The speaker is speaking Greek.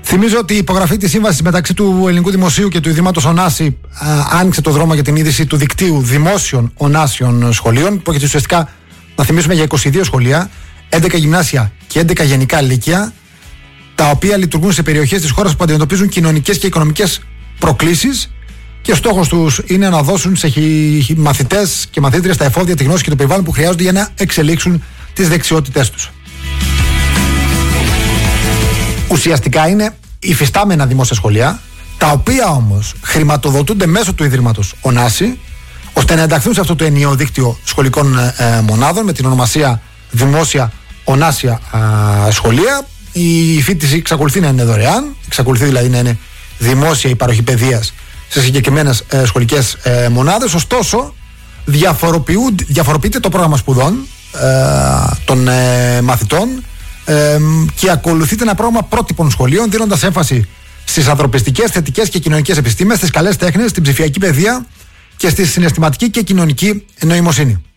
Θυμίζω ότι η υπογραφή της σύμβασης μεταξύ του Ελληνικού Δημοσίου και του Ιδρύματος Ωνάση άνοιξε το δρόμο για την ίδρυση του δικτύου δημόσιων ωνάσιων σχολείων. Πρόκειται ουσιαστικά, να θυμίσουμε, για 22 σχολεία, 11 γυμνάσια και 11 γενικά λύκεια, τα οποία λειτουργούν σε περιοχές της χώρας που αντιμετωπίζουν κοινωνικές και οικονομικές προκλήσεις, και στόχος τους είναι να δώσουν σε μαθητές και μαθήτριες τα εφόδια, τη γνώση και το περιβάλλον που χρειάζονται για να εξελίξουν τις δεξιότητές τους. Ουσιαστικά είναι υφιστάμενα δημόσια σχολεία, τα οποία όμως χρηματοδοτούνται μέσω του Ιδρύματος Ωνάση, ώστε να ενταχθούν σε αυτό το ενιαίο δίκτυο σχολικών μονάδων με την ονομασία Δημόσια Ωνάσια Σχολεία. Η φοιτηση εξακολουθεί να είναι δωρεάν, εξακολουθεί δηλαδή να είναι δημόσια η παροχή παιδείας σε συγκεκριμένες σχολικές μονάδες. Ωστόσο, διαφοροποιείται το πρόγραμμα σπουδών των μαθητών και ακολουθείται ένα πρόγραμμα πρότυπων σχολείων, δίνοντας έμφαση στις ανθρωπιστικές, θετικές και κοινωνικές επιστήμες, στις καλές τέχνες, στην ψηφιακή παιδεία και στη συναισθηματική και κοινωνική νοημοσύνη.